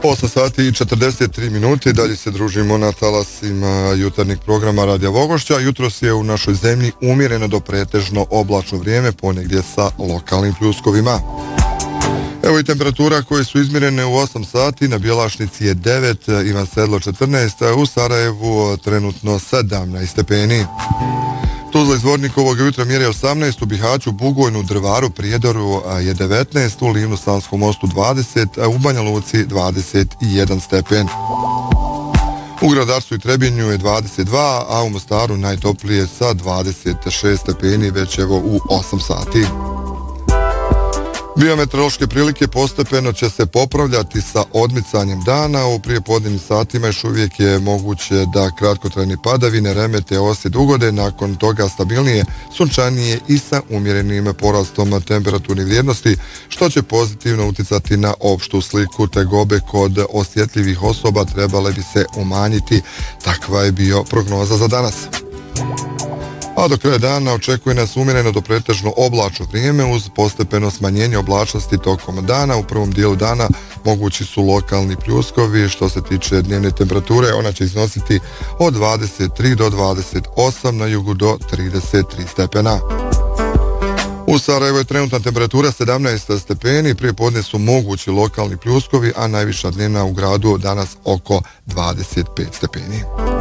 8 sati i 43 minuti, dalje se družimo na talasima jutarnjeg programa Radija Vogošća. Jutros je u našoj zemlji umjereno do pretežno oblačno vrijeme, ponegdje sa lokalnim pljuskovima. Evo i temperatura koje su izmjerene u 8 sati, na Bjelašnici je 9, Ivan Sedlo 14, u Sarajevu trenutno 17 stepeni. Tuzla izvornik ovog jutra mjeri 18, u Bihaću, Bugojnu, Drvaru, Prijedoru je 19, u Livnu, Sanskom mostu 20, u Banja Luci 21 stepen. U Gradarstvu i Trebinju je 22, a u Mostaru najtoplije sa 26 stepeni već evo u 8 sati. Biometeorološke prilike postepeno će se popravljati sa odmicanjem dana. U prijepodnevnim satima još uvijek je moguće da kratkotrajne padavine remete osjed ugode, nakon toga stabilnije, sunčanije i sa umjerenim porastom temperaturnih vrijednosti, što će pozitivno uticati na opštu sliku. Tegobe kod osjetljivih osoba trebale bi se umanjiti. Takva je bio prognoza za danas. A do kraja dana očekuje nas umjereno do pretežno oblačno vrijeme uz postepeno smanjenje oblačnosti tokom dana. U prvom dijelu dana mogući su lokalni pljuskovi. Što se tiče dnevne temperature, ona će iznositi od 23 do 28, na jugu do 33 stepena. U Sarajevu je trenutna temperatura 17 stepeni, prije podne su mogući lokalni pljuskovi, a najviša dnevna u gradu danas oko 25 stepeni.